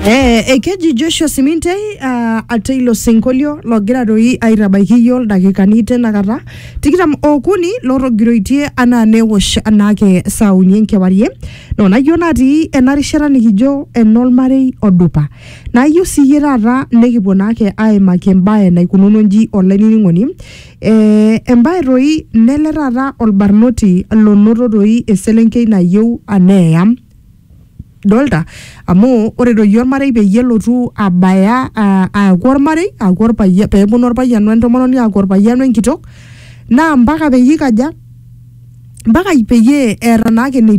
Ekeji Joshua Simintei atailo sinkolio logira doi airabaiki yiol dakikani tenakata tikitam okuni lorogiroitie ana newosh anake sauni enkewarie nona yiok natii enarishata nikijo enolmarei odupa na yiok siyie taata nekipuo naake aimaki embae naikununo nji olainining'oni embae doi nele taata olbarnoti lonoto doi eselenkei nayieu aneya dolta amu ore doi ormarei peyie lotu abaya aaku ormarei aaku orpayian peeponu orpayian wentomononi aaku orpayian wenkitok naa mpaka peyie ikaja mpaka peyie eeta naake